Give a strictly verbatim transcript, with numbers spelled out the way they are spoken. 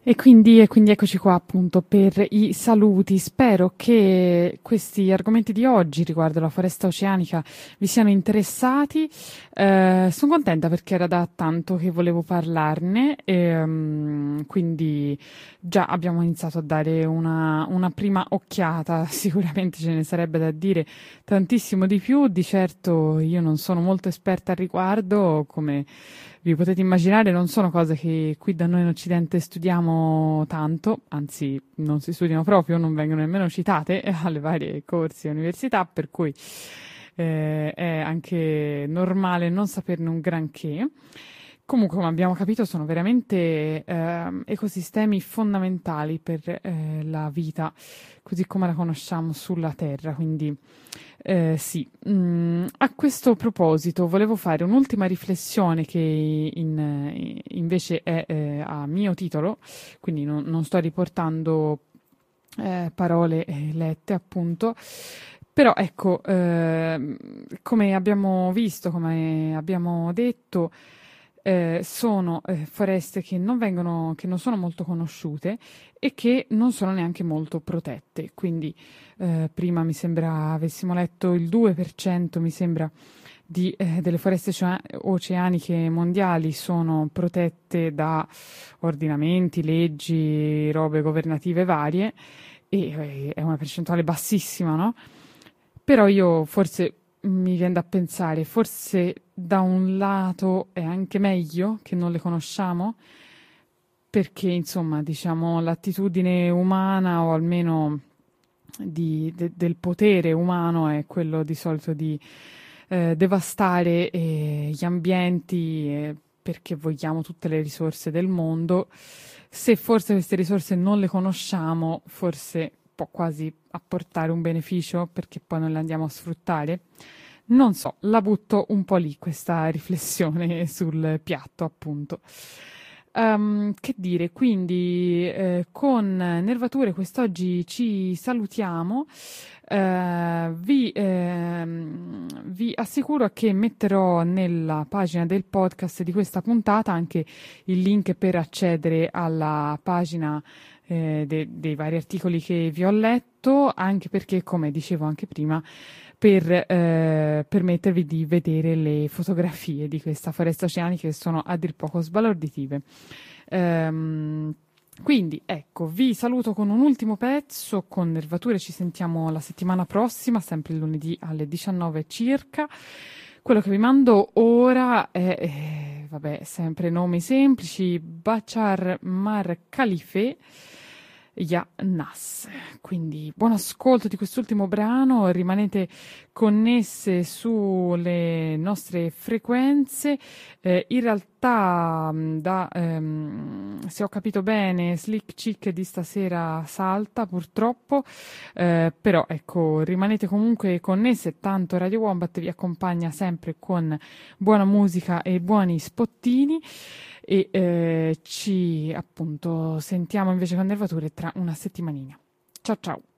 E quindi, e quindi eccoci qua appunto per i saluti. Spero che questi argomenti di oggi riguardo la foresta oceanica vi siano interessati. Eh, sono contenta perché era da tanto che volevo parlarne e um, quindi già abbiamo iniziato a dare una, una prima occhiata. Sicuramente ce ne sarebbe da dire tantissimo di più. Di certo io non sono molto esperta al riguardo, come vi potete immaginare, non sono cose che qui da noi in Occidente studiamo tanto, anzi non si studiano proprio, non vengono nemmeno citate alle varie corsi e università, per cui eh, è anche normale non saperne un granché. Comunque, come abbiamo capito, sono veramente eh, ecosistemi fondamentali per eh, la vita, così come la conosciamo sulla Terra, quindi eh, sì. Mm, a questo proposito volevo fare un'ultima riflessione che in- eh, invece è eh, a mio titolo, quindi non, non sto riportando eh, parole eh, lette appunto, però ecco, ehm, come abbiamo visto, come abbiamo detto, eh, sono eh, foreste che non vengono, che non sono molto conosciute e che non sono neanche molto protette. Quindi eh, prima mi sembra avessimo letto il due per cento, mi sembra, di, eh, delle foreste ocean- oceaniche mondiali sono protette da ordinamenti, leggi, robe governative varie e eh, è una percentuale bassissima, no? Però io forse mi viene da pensare, forse da un lato è anche meglio che non le conosciamo, perché insomma, diciamo, l'attitudine umana o almeno di- de- del potere umano è quello di solito di eh, devastare eh, gli ambienti eh, perché vogliamo tutte le risorse del mondo. Se forse queste risorse non le conosciamo, forse può quasi apportare un beneficio perché poi non le andiamo a sfruttare. Non so, la butto un po' lì questa riflessione sul piatto, appunto. Ehm, che dire, quindi eh, con Nervature quest'oggi ci salutiamo. Eh, vi, ehm, vi assicuro che metterò nella pagina del podcast di questa puntata anche il link per accedere alla pagina eh, de- dei vari articoli che vi ho letto, anche perché, come dicevo anche prima, per eh, permettervi di vedere le fotografie di questa foresta oceanica che sono a dir poco sbalorditive. Ehm, quindi ecco, vi saluto con un ultimo pezzo, con Nervature ci sentiamo la settimana prossima, sempre il lunedì alle diciannove circa. Quello che vi mando ora è, eh, vabbè, sempre nomi semplici, Bachar Mar Khalife, Ya Nas. Quindi buon ascolto di quest'ultimo brano, rimanete connesse sulle nostre frequenze. Eh, in realtà, mh, da, ehm, se ho capito bene, Slick Chick di stasera salta purtroppo, eh, però ecco, rimanete comunque connesse, tanto Radio Wombat vi accompagna sempre con buona musica e buoni spottini e eh, ci appunto sentiamo invece con Nervature tra una settimanina. Ciao ciao!